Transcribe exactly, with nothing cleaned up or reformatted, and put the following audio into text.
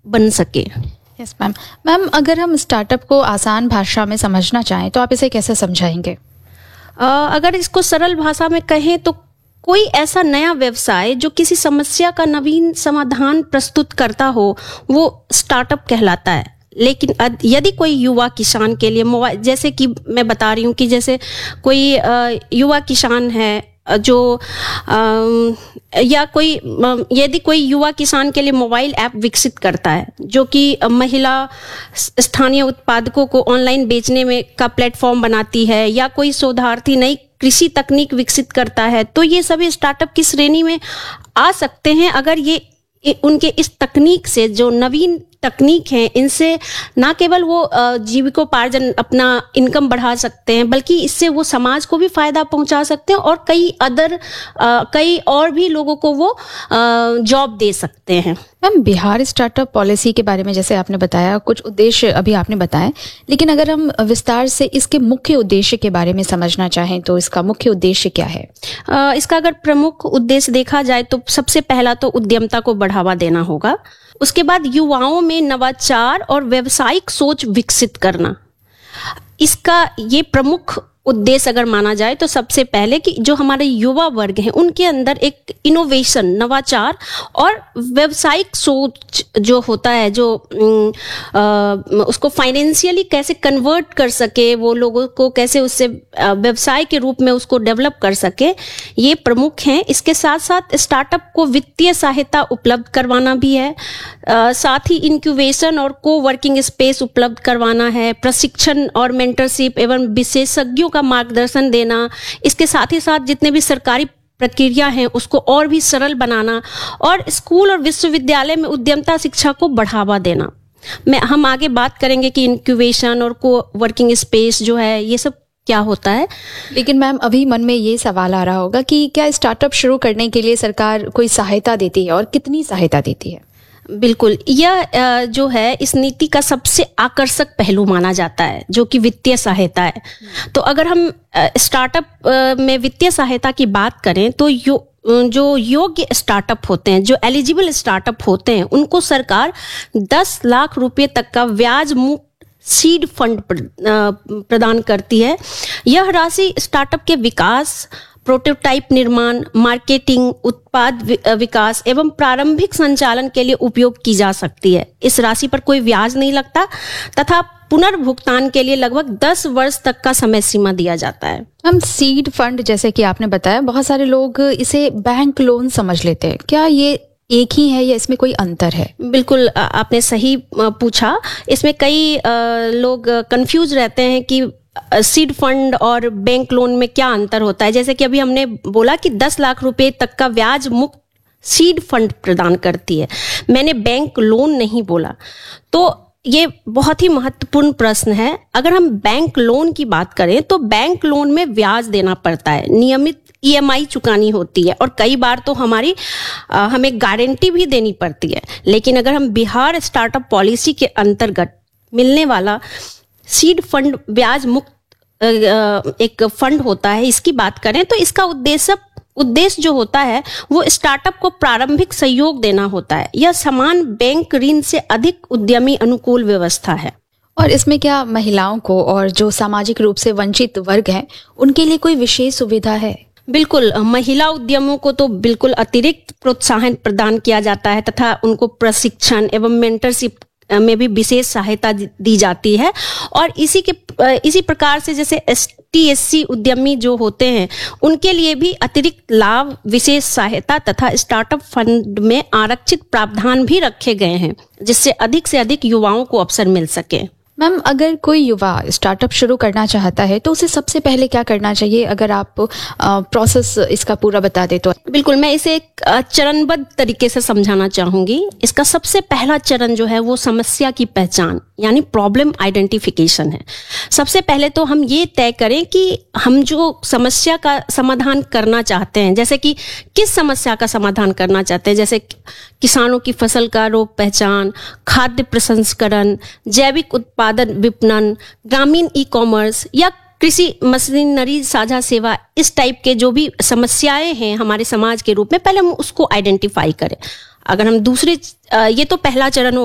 बन सके। Yes ma'am. Ma'am, अगर हम स्टार्टअप को आसान भाषा में समझना चाहें तो आप इसे कैसे समझाएंगे? अ, अगर इसको सरल भाषा में कहें तो कोई ऐसा नया व्यवसाय जो किसी समस्या का नवीन समाधान प्रस्तुत करता हो, वो स्टार्टअप कहलाता है। लेकिन यदि कोई युवा किसान के लिए मोबाइल, जैसे कि मैं बता रही हूँ कि जैसे कोई युवा किसान है जो या कोई यदि कोई युवा किसान के लिए मोबाइल ऐप विकसित करता है जो कि महिला स्थानीय उत्पादकों को ऑनलाइन बेचने में का प्लेटफॉर्म बनाती है, या कोई शोधार्थी नई कृषि तकनीक विकसित करता है, तो ये सभी स्टार्टअप की श्रेणी में आ सकते हैं अगर ये उनके इस तकनीक से, जो नवीन तकनीक है, इनसे ना केवल वो जीविकोपार्जन अपना इनकम बढ़ा सकते हैं, बल्कि इससे वो समाज को भी फायदा पहुंचा सकते हैं और कई अदर कई और भी लोगों को वो जॉब दे सकते हैं। मैम, बिहार स्टार्टअप पॉलिसी के बारे में जैसे आपने बताया, कुछ उद्देश्य अभी आपने बताए, लेकिन अगर हम विस्तार से इसके मुख्य उद्देश्य के बारे में समझना चाहें तो इसका मुख्य उद्देश्य क्या है? आ, इसका अगर प्रमुख उद्देश्य देखा जाए तो सबसे पहला तो उद्यमता को बढ़ावा देना होगा। उसके बाद युवाओं में नवाचार और व्यावसायिक सोच विकसित करना, इसका ये प्रमुख उद्देश्य अगर माना जाए तो सबसे पहले कि जो हमारे युवा वर्ग हैं उनके अंदर एक इनोवेशन, नवाचार और व्यावसायिक सोच जो होता है, जो आ, उसको फाइनेंशियली कैसे कन्वर्ट कर सके, वो लोगों को कैसे उससे व्यवसाय के रूप में उसको डेवलप कर सके, ये प्रमुख हैं। इसके साथ साथ स्टार्टअप को वित्तीय सहायता उपलब्ध करवाना भी है, आ, साथ ही इंक्यूबेशन और को वर्किंग स्पेस उपलब्ध करवाना है, प्रशिक्षण और मेंटरशिप एवं विशेषज्ञों का मार्गदर्शन देना, इसके साथ ही साथ जितने भी सरकारी प्रक्रिया हैं उसको और भी सरल बनाना, और स्कूल और विश्वविद्यालय में उद्यमता शिक्षा को बढ़ावा देना। मैं हम आगे बात करेंगे कि इंक्यूबेशन और को वर्किंग स्पेस जो है ये सब क्या होता है। लेकिन मैम, अभी मन में ये सवाल आ रहा होगा कि क्या स्टार्टअप शुरू करने के लिए सरकार कोई सहायता देती है और कितनी सहायता देती है? बिल्कुल, यह जो है इस नीति का सबसे आकर्षक पहलू माना जाता है, जो कि वित्तीय सहायता है। तो अगर हम स्टार्टअप में वित्तीय सहायता की बात करें तो यो जो योग्य स्टार्टअप होते हैं, जो एलिजिबल स्टार्टअप होते हैं, उनको सरकार दस लाख रुपए तक का ब्याज मुक्त सीड फंड प्रदान करती है। यह राशि स्टार्टअप के विकास, प्रोटोटाइप निर्माण, मार्केटिंग, उत्पाद विकास एवं प्रारंभिक संचालन के लिए उपयोग की जा सकती है। इस राशि पर कोई ब्याज नहीं लगता तथा पुनर्भुगतान के लिए लगभग दस वर्ष तक का समय सीमा दिया जाता है। हम सीड फंड, जैसे कि आपने बताया, बहुत सारे लोग इसे बैंक लोन समझ लेते हैं, क्या ये एक ही है या इसमें कोई अंतर है? बिल्कुल, आपने सही पूछा। इसमें कई लोग कंफ्यूज रहते हैं कि सीड फंड और बैंक लोन में क्या अंतर होता है। जैसे कि अभी हमने बोला कि दस लाख रुपए तक का ब्याज मुक्त सीड फंड प्रदान करती है, मैंने बैंक लोन नहीं बोला। तो ये बहुत ही महत्वपूर्ण प्रश्न है। अगर हम बैंक लोन की बात करें तो बैंक लोन में ब्याज देना पड़ता है, नियमित ई एम आई चुकानी होती है और कई बार तो हमारी आ, हमें गारंटी भी देनी पड़ती है। लेकिन अगर हम बिहार स्टार्टअप पॉलिसी के अंतर्गत मिलने वाला सीड फंड ब्याज मुक्त एक फंड होता है, इसकी बात करें तो इसका उद्देश्य उद्देश्य जो होता है वो स्टार्टअप को प्रारंभिक सहयोग देना होता है। यह समान बैंक ऋण से अधिक उद्यमी अनुकूल व्यवस्था है। और इसमें क्या महिलाओं को और जो सामाजिक रूप से वंचित वर्ग हैं उनके लिए कोई विशेष सुविधा है? बिल्कुल, महिला उद्यमों को तो बिल्कुल अतिरिक्त प्रोत्साहन प्रदान किया जाता है तथा उनको प्रशिक्षण एवं मेंटरशिप में भी विशेष सहायता दी जाती है। और इसी के इसी प्रकार से जैसे एस टी एस सी उद्यमी जो होते हैं उनके लिए भी अतिरिक्त लाभ, विशेष सहायता तथा स्टार्टअप फंड में आरक्षित प्रावधान भी रखे गए हैं, जिससे अधिक से अधिक युवाओं को अवसर मिल सके। मैम, अगर कोई युवा स्टार्टअप शुरू करना चाहता है तो उसे सबसे पहले क्या करना चाहिए? अगर आप प्रोसेस इसका पूरा बता दे तो। बिल्कुल, मैं इसे एक चरणबद्ध तरीके से समझाना चाहूंगी। इसका सबसे पहला चरण जो है वो समस्या की पहचान यानी प्रॉब्लम आइडेंटिफिकेशन है। सबसे पहले तो हम ये तय करें कि हम जो समस्या का समाधान करना चाहते हैं, जैसे कि किस समस्या का समाधान करना चाहते हैं, जैसे किसानों की फसल का रोग पहचान, खाद्य प्रसंस्करण, जैविक उत्पादन विपणन, ग्रामीण ई कॉमर्स या कृषि मशीनरी साझा सेवा, इस टाइप के जो भी समस्याएं हैं हमारे समाज के रूप में, पहले हम उसको आइडेंटिफाई करें। अगर हम दूसरे, ये तो पहला चरण